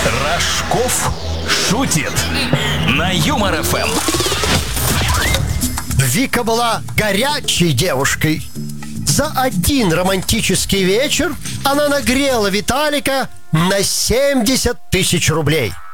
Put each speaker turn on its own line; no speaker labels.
Рожков шутит на Юмор ФМ.
Вика была горячей девушкой. За один романтический вечер она нагрела Виталика на 70 тысяч рублей.